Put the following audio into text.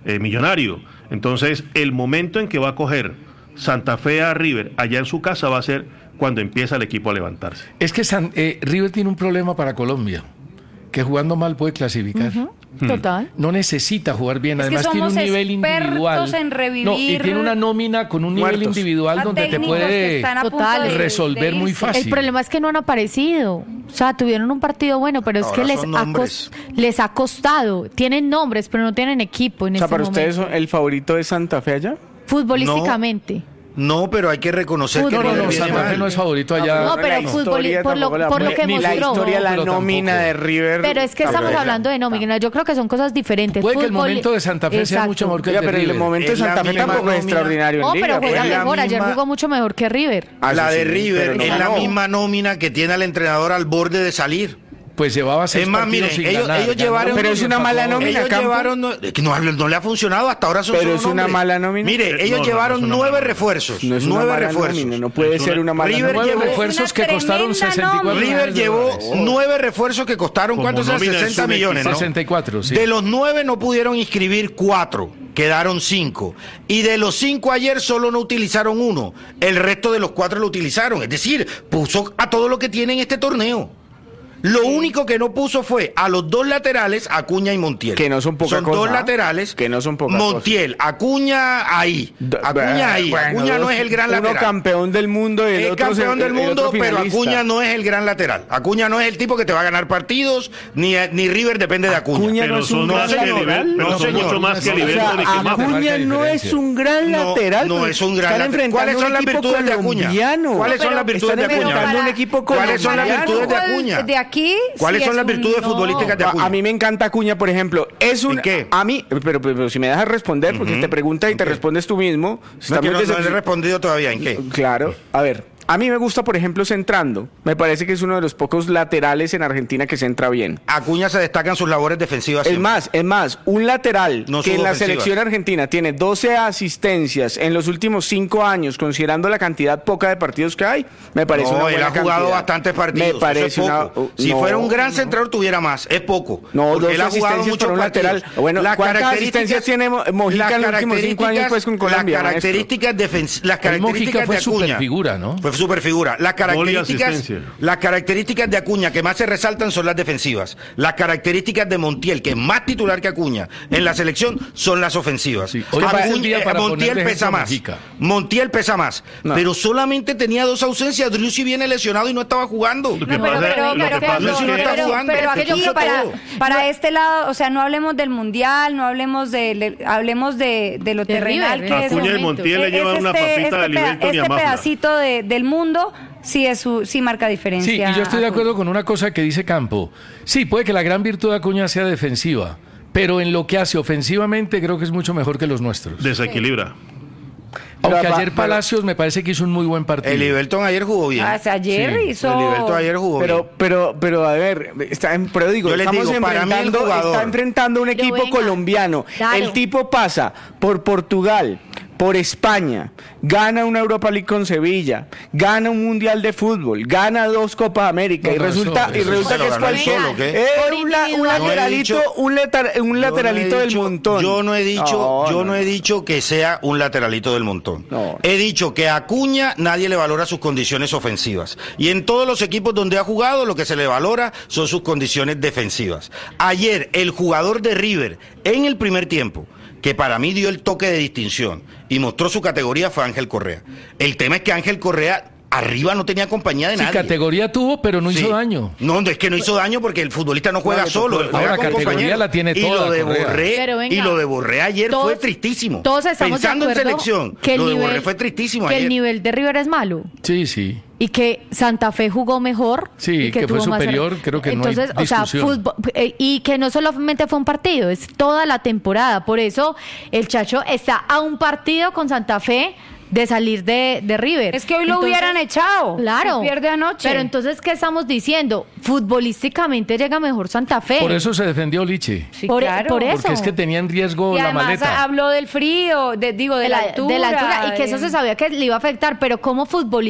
Millonario. Entonces, el momento en que va a coger Santa Fe a River allá en su casa va a ser cuando empieza el equipo a levantarse. Es que River tiene un problema para Colombia, que jugando mal puede clasificar. Total. No necesita jugar bien, es además tiene un nivel individual. En revivir, no, y tiene una nómina con un nivel individual donde te puede resolver muy fácil. El problema es que no han aparecido. O sea, tuvieron un partido bueno, pero es que les ha costado. Tienen nombres, pero no tienen equipo en este momento. ¿Para ustedes el favorito es Santa Fe allá? Futbolísticamente. No, pero hay que reconocer que Santa Fe no es favorito allá. No, pero por lo que mostró. La historia, la nómina de River. Pero es que estamos hablando de nómina. Yo creo que son cosas diferentes. Puede que el momento de Santa Fe sea mucho mejor que el de River. Pero el momento de Santa Fe tampoco es extraordinario. No, pero juega mejor. Ayer jugó mucho mejor que River. La de River es la misma nómina que tiene al entrenador al borde de salir. Pues llevaba 6 partidos sin ganar. Ellos llevaron, pero es una mala nómina. No le ha funcionado hasta ahora. Pero es una mala nómina. Mire, ellos llevaron 9 refuerzos. 9 refuerzos. No puede ser una mala nómina. 9 refuerzos que costaron 64 millones. River llevó 9 refuerzos que costaron, ¿cuántos eran? 60 millones, ¿no? 64, sí. De los 9 no pudieron inscribir 4. Quedaron 5. Y de los 5 ayer solo no utilizaron 1. El resto de los 4 lo utilizaron. Es decir, puso a todo lo que tiene en este torneo. Lo único que no puso fue a los 2 laterales, Acuña y Montiel. Que no son poca cosa. Son 2 laterales. Que no son poca Montiel, cosa. Acuña ahí. Acuña ahí. Bueno, Acuña no es el gran lateral. Uno campeón del mundo y el otro campeón del mundo, pero finalista. Acuña no es el gran lateral. Acuña no es el tipo que te va a ganar partidos, ni River depende de Acuña. Acuña no es un gran lateral. No, señor. Mucho más que nivel. Acuña no es un gran lateral. No es un gran lateral. ¿Cuáles son las virtudes de Acuña? ¿Cuáles son las virtudes de Acuña? Un equipo ¿Cuáles son las virtudes de Acuña? De aquí. ¿Cuáles son las virtudes futbolísticas de Acuña? A mí me encanta Acuña, por ejemplo. Es un. ¿Qué? A mí, pero si me dejas responder, porque te pregunta y te respondes tú mismo. No he respondido todavía. ¿En qué? Claro. A ver. A mí me gusta, por ejemplo, centrando. Me parece que es uno de los pocos laterales en Argentina que centra bien. Acuña se destaca en sus labores defensivas. Es más, un lateral que en la selección argentina tiene 12 asistencias en los últimos 5 años, considerando la cantidad poca de partidos que hay, me parece una buena él ha jugado cantidad. Bastantes partidos. Me parece si fuera un gran centrador tuviera más, es poco. No, 2 asistencias para un lateral. Bueno, ¿cuántas asistencias tiene Mojica en los últimos 5 años pues con Colombia? Las características de Acuña. Fue superfigura, ¿no? Fue superfigura. Las características de Acuña que más se resaltan son las defensivas. Las características de Montiel, que es más titular que Acuña en la selección, son las ofensivas. Sí. Montiel pesa más. Montiel pesa más. No. Pero solamente tenía 2 ausencias. Driussi viene lesionado y no estaba jugando. Pero aquí para este lado, o sea, no hablemos del mundial, no hablemos hablemos de lo terrenal que es. Acuña y Montiel le llevan una papita de Liverpool y a Mafla. Este pedacito del mundo sí marca diferencia. Sí, y yo estoy de acuerdo con una cosa que dice Campo. Sí, puede que la gran virtud de Acuña sea defensiva, pero en lo que hace ofensivamente creo que es mucho mejor que los nuestros. Desequilibra. Aunque ayer Palacios me parece que hizo un muy buen partido. El Liverpool ayer jugó bien. Ayer hizo. El Liverpool ayer jugó bien. Pero a ver, está enfrentando un equipo colombiano. Claro. El tipo pasa por Portugal, por España, gana una Europa League con Sevilla, gana un Mundial de Fútbol, gana 2 Copas América y resulta que es cualquiera. Un lateralito del montón. Yo no he dicho que sea un lateralito del montón. No. He dicho que a Acuña nadie le valora sus condiciones ofensivas. Y en todos los equipos donde ha jugado lo que se le valora son sus condiciones defensivas. Ayer el jugador de River en el primer tiempo, que para mí dio el toque de distinción y mostró su categoría, fue Ángel Correa. El tema es que Ángel Correa arriba no tenía compañía de nadie. Sí, categoría tuvo, pero no hizo daño. No, es que no hizo daño porque el futbolista no juega solo. Ahora categoría la tiene toda. Y lo de Borré ayer fue tristísimo. Todos estamos pensando de acuerdo en selección, que lo de Borré fue tristísimo ayer. Que el nivel de River es malo. Sí. Y que Santa Fe jugó mejor. Sí, y que fue superior, creo que entonces, no hay discusión. Fútbol, y que no solamente fue un partido, es toda la temporada. Por eso el Chacho está a un partido con Santa Fe de salir de River. Es que hoy lo hubieran echado. Claro. Se pierde anoche. Pero entonces, ¿qué estamos diciendo? Futbolísticamente llega mejor Santa Fe. Por eso se defendió Liche. Sí, por eso. Porque es que tenía en riesgo la maleta. Y además habló del frío, de la altura. Y que eso se sabía que le iba a afectar, pero como futbolista